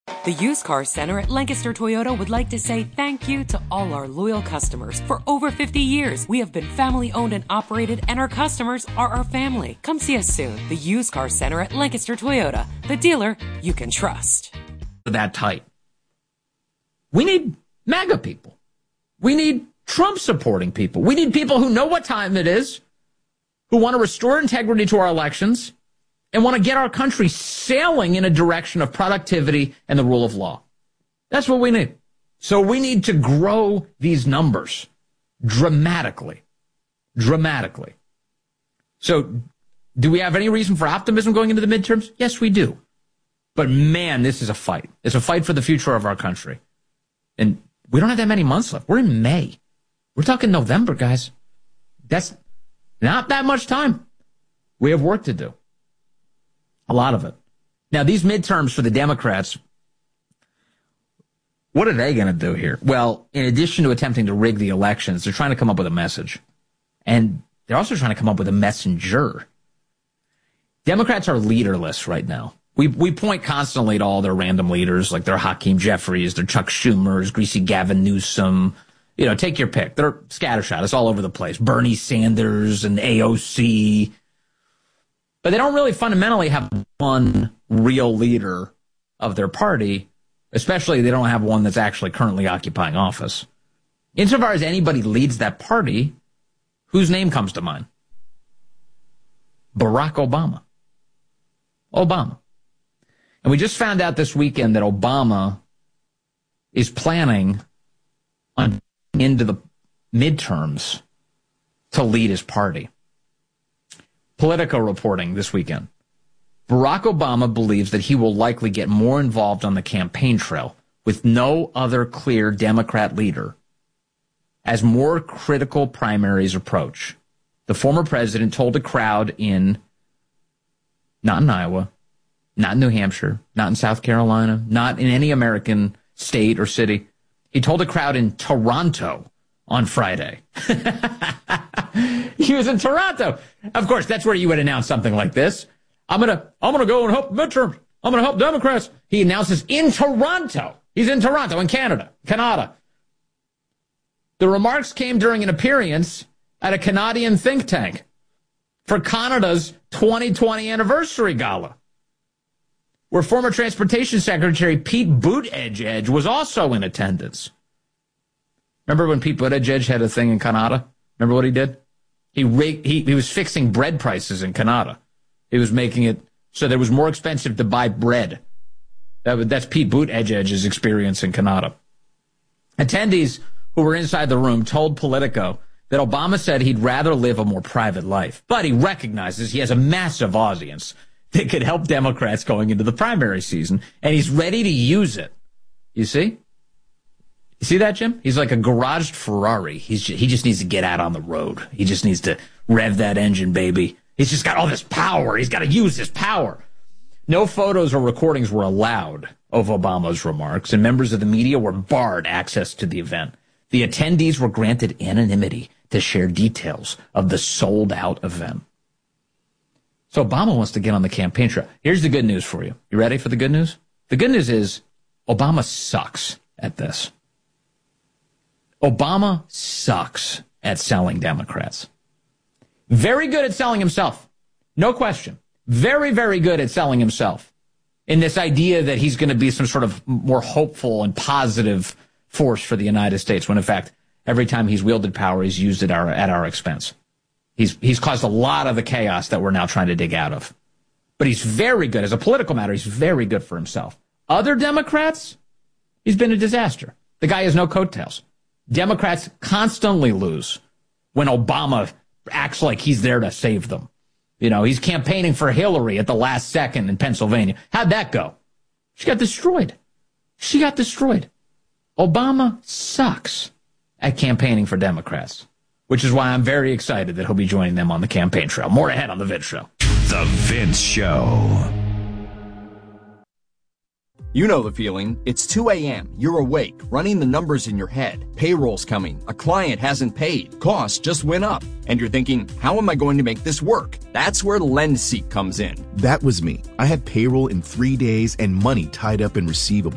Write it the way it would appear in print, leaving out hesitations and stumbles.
The Used Car Center at Lancaster Toyota would like to say thank you to all our loyal customers. For over 50 years, we have been family owned and operated, and our customers are our family. Come see us soon. The Used Car Center at Lancaster Toyota, the dealer you can trust. That tight. We need MAGA people. We need Trump supporting people. We need people who know what time it is, who want to restore integrity to our elections, and want to get our country sailing in a direction of productivity and the rule of law. That's what we need. So we need to grow these numbers dramatically. Dramatically. So do we have any reason for optimism going into the midterms? Yes, we do. But man, this is a fight. It's a fight for the future of our country. And we don't have that many months left. We're in May. We're talking November, guys. That's not that much time. We have work to do. A lot of it. Now, these midterms for the Democrats, what are they going to do here? Well, in addition to attempting to rig the elections, they're trying to come up with a message. And they're also trying to come up with a messenger. Democrats are leaderless right now. We point constantly to all their random leaders, like their Hakeem Jeffries, their Chuck Schumers, Greasy Gavin Newsom. You know, take your pick. They're scattershot. It's all over the place. Bernie Sanders and AOC. But they don't really fundamentally have one real leader of their party, especially they don't have one that's actually currently occupying office. Insofar as anybody leads that party, whose name comes to mind? Barack Obama. Obama. And we just found out this weekend that Obama is planning on into the midterms to lead his party. Politico reporting this weekend. Barack Obama believes that he will likely get more involved on the campaign trail with no other clear Democrat leader as more critical primaries approach. The former president told a crowd not in Iowa, not in New Hampshire, not in South Carolina, not in any American state or city. He told a crowd in Toronto on Friday. He was in Toronto. Of course, that's where you would announce something like this. I'm gonna go and help midterms. I'm gonna help Democrats. He announces in Toronto. He's in Toronto, in Canada. The remarks came during an appearance at a Canadian think tank for Canada's 2020 anniversary gala, where former Transportation Secretary Pete Buttigieg was also in attendance. Remember when Pete Buttigieg had a thing in Canada? Remember what he did? He was fixing bread prices in Canada. He was making it so that it was more expensive to buy bread. That's Pete Buttigieg's experience in Canada. Attendees who were inside the room told Politico that Obama said he'd rather live a more private life, but he recognizes he has a massive audience that could help Democrats going into the primary season, and he's ready to use it. You see? You see that, Jim? He's like a garaged Ferrari. He just needs to get out on the road. He just needs to rev that engine, baby. He's just got all this power. He's got to use this power. No photos or recordings were allowed of Obama's remarks, and members of the media were barred access to the event. The attendees were granted anonymity to share details of the sold-out event. So Obama wants to get on the campaign trail. Here's the good news for you. You ready for the good news? The good news is Obama sucks at this. Obama sucks at selling Democrats. Very good at selling himself. No question. Very, very good at selling himself in this idea that he's going to be some sort of more hopeful and positive force for the United States, when in fact, every time he's wielded power, he's used it at our expense. He's caused a lot of the chaos that we're now trying to dig out of. But he's very good. As a political matter, he's very good for himself. Other Democrats, he's been a disaster. The guy has no coattails. Democrats constantly lose when Obama acts like he's there to save them. You know, he's campaigning for Hillary at the last second in Pennsylvania. How'd that go? She got destroyed. Obama sucks at campaigning for Democrats, which is why I'm very excited that he'll be joining them on the campaign trail. More ahead on The Vince Show. The Vince Show. You know the feeling. It's 2 a.m. You're awake, running the numbers in your head. Payroll's coming. A client hasn't paid. Costs just went up. And you're thinking, how am I going to make this work? That's where LendSeek comes in. That was me. I had payroll in 3 days and money tied up in receivables.